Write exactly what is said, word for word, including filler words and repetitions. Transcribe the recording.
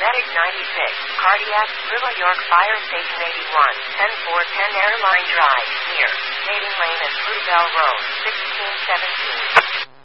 Medic ninety-six, Cardiac, Little York Fire Station eighty-one, ten four ten Airline Drive, near Maiden Lane and Bluebell Road, sixteen seventeen.